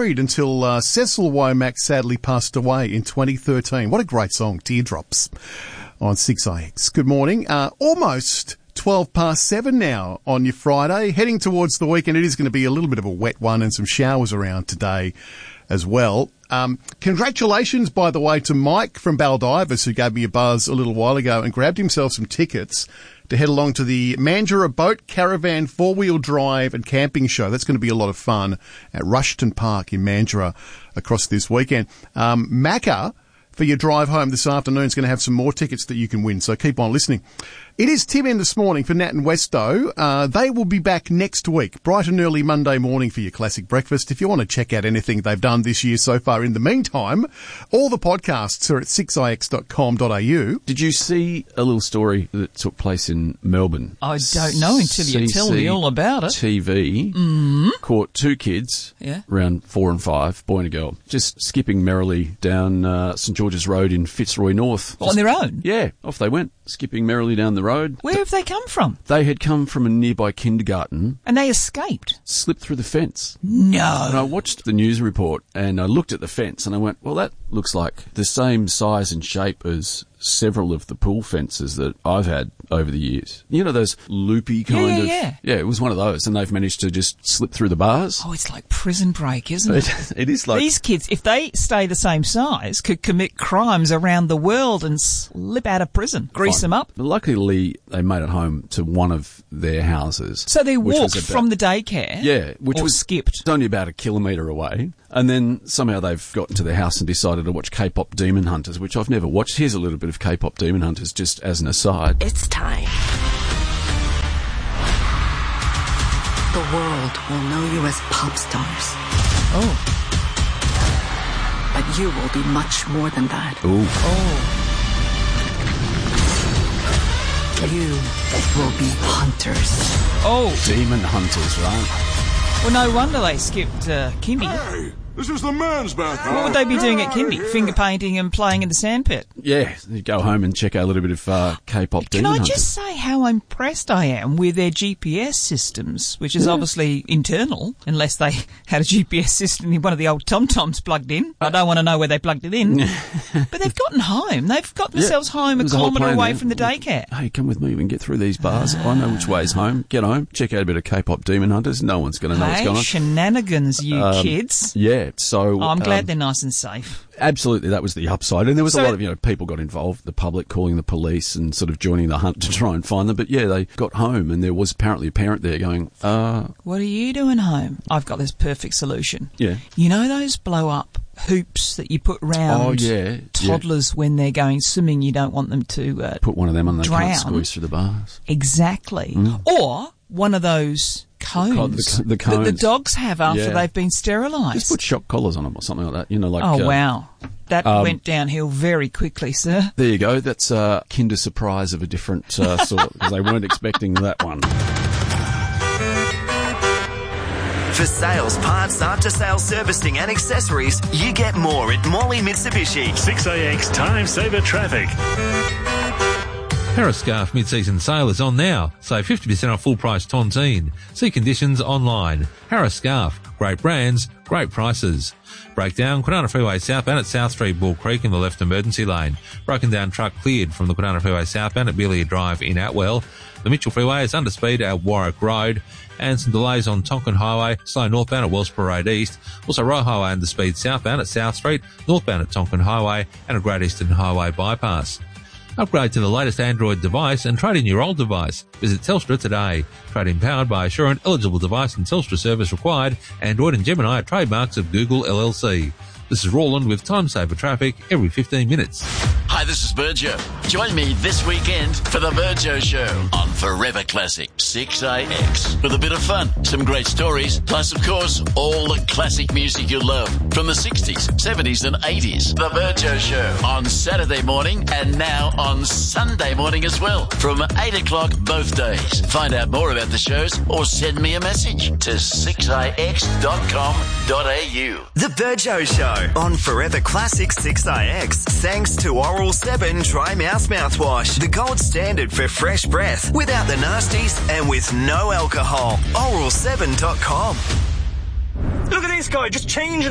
married until Cecil Womack sadly passed away in 2013. What a great song, Teardrops, on 6IX. Good morning. Almost 12 past 7 now on your Friday. Heading towards the weekend. It is going to be a little bit of a wet one and some showers around today as well. Congratulations, by the way, to Mike from Baldivis, who gave me a buzz a little while ago and grabbed himself some tickets to head along to the Mandurah Boat Caravan four-wheel drive and camping show. That's going to be a lot of fun at Rushton Park in Mandurah across this weekend. Macca, for your drive home this afternoon, is going to have some more tickets that you can win, so keep on listening. It is Tim in this morning for Nat and Westo. They will be back next week, bright and early Monday morning for your classic breakfast. If you want to check out anything they've done this year so far, in the meantime, all the podcasts are at 6ix.com.au. Did you see a little story that took place in Melbourne? I don't know until you tell me all about it. TV caught two kids, around 4 and 5, boy and a girl, just skipping merrily down St George's Road in Fitzroy North. On their own? Yeah, off they went, skipping merrily down the road. Where have they come from? They had come from a nearby kindergarten. And they escaped? Slipped through the fence. No. And I watched the news report and I looked at the fence and I went, well, that looks like the same size and shape as several of the pool fences that I've had over the years. You know, those loopy kind of... Yeah. Yeah, it was one of those, and they've managed to just slip through the bars. Oh, it's like Prison Break, isn't it? It is like... These kids, if they stay the same size, could commit crimes around the world and slip out of prison. Grease them up. Luckily, they made it home to one of their houses. So they walked from the daycare? Yeah. Which was skipped? Only about a kilometre away. And then somehow they've gotten to their house and decided to watch K-pop Demon Hunters, which I've never watched. Here's a little bit of K-pop Demon Hunters, just as an aside. It's time. The world will know you as pop stars. Oh. But you will be much more than that. Ooh. Oh. You will be hunters. Oh. Demon Hunters, right? Well, no wonder they skipped kindy. Hey, this is the man's bathroom. What would they be doing at kindy? Finger painting and playing in the sandpit? Yeah, you go home and check out a little bit of K-pop Demon Can I Hunters. just say how impressed I am with their GPS systems, which is obviously internal, unless they had a GPS system in one of the old TomToms plugged in. I don't want to know where they plugged it in. But they've gotten home. They've got themselves home a kilometre away from the daycare. Hey, come with me. We can get through these bars. I know which way's home. Get home. Check out a bit of K-pop Demon Hunters. No one's going to know what's going on. Shenanigans, you kids. Yeah, so... I'm glad they're nice and safe. Absolutely, that was the upside. And there was a lot of, people got involved, the public calling the police and sort of joining the hunt to try and find them. But yeah, they got home and there was apparently a parent there going, what are you doing home? I've got this perfect solution. Yeah. You know those blow-up hoops that you put round toddlers when they're going swimming? You don't want them to put one of them on, they drown. Can't squeeze through the bars. Exactly. Or one of those cones, the cones that the dogs have after they've been sterilised. Just put shock collars on them or something like that. Like. Oh wow, that went downhill very quickly, sir. There you go. That's a Kinder Surprise of a different sort, because they weren't expecting that one. For sales, parts, after-sales servicing and accessories, you get more at Morley Mitsubishi. 6AX Time Saver Traffic. Parascarf mid-season sale is on now. Save 50% off full-price tontine. See conditions online. Parascarf. Great brands, great prices. Breakdown, Kwinana Freeway southbound at South Street, Bull Creek in the left emergency lane. Broken down truck cleared from the Kwinana Freeway southbound at Belia Drive in Atwell. The Mitchell Freeway is under speed at Warwick Road. And some delays on Tonkin Highway, slow northbound at Wellsborough Road East. Also Roe Highway under speed southbound at South Street, northbound at Tonkin Highway and a Great Eastern Highway bypass. Upgrade to the latest Android device and trade in your old device. Visit Telstra today. Trade-in powered by Assurant, eligible device and Telstra service required. Android and Gemini are trademarks of Google LLC. This is Roland with Time Saver Traffic every 15 minutes. Hi, this is Virgio. Join me this weekend for the Virgio Show on Forever Classic 6AX. With a bit of fun, some great stories, plus, of course, all the classic music you love from the 60s, 70s and 80s. The Virgio Show on Saturday morning and now on Sunday morning as well from 8 o'clock both days. Find out more about the shows or send me a message to 6ix.com.au. The Virgio Show on Forever Classic 6IX. Thanks to Oral 7 Dry Mouth Mouthwash, the gold standard for fresh breath, without the nasties and with no alcohol. Oral7.com. Look at this guy, just changing